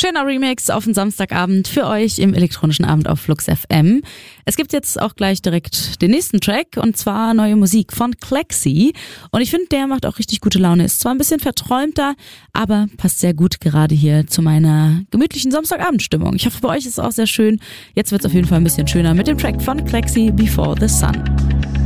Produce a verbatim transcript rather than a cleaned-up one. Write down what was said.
Schöner Remix auf den Samstagabend für euch im elektronischen Abend auf Flux F M. Es gibt jetzt auch gleich direkt den nächsten Track und zwar neue Musik von Klexi. Und ich finde, der macht auch richtig gute Laune. Ist zwar ein bisschen verträumter, aber passt sehr gut gerade hier zu meiner gemütlichen Samstagabendstimmung. Ich hoffe, bei euch ist es auch sehr schön. Jetzt wird es auf jeden Fall ein bisschen schöner mit dem Track von Klexi, Before the Sun.